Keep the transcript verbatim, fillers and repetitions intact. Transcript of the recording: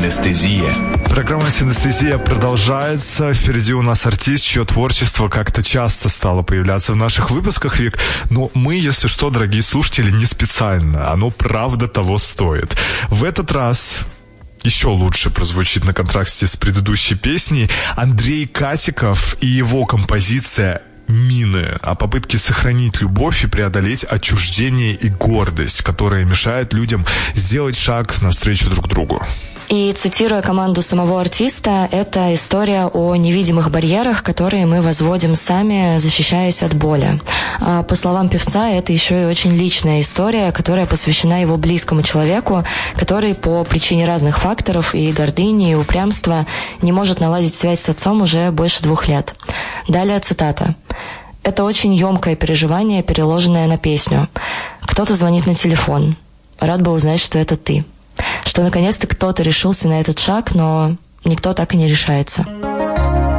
Синестезия. Программа «Синестезия» продолжается. Впереди у нас артист, чье творчество как-то часто стало появляться в наших выпусках, Вик. Но мы, если что, дорогие слушатели, не специально. Оно правда того стоит. В этот раз еще лучше прозвучит на контрасте с предыдущей песней Андрей Катиков и его композиция «Мины» о попытке сохранить любовь и преодолеть отчуждение и гордость, которые мешают людям сделать шаг навстречу друг другу. И, цитируя команду самого артиста, это история о невидимых барьерах, которые мы возводим сами, защищаясь от боли. А по словам певца, это еще и очень личная история, которая посвящена его близкому человеку, который по причине разных факторов и гордыни, и упрямства не может наладить связь с отцом уже больше двух лет. Далее цитата. «Это очень емкое переживание, переложенное на песню. Кто-то звонит на телефон. Рад бы узнать, что это ты. Что наконец-то кто-то решился на этот шаг, но никто так и не решается».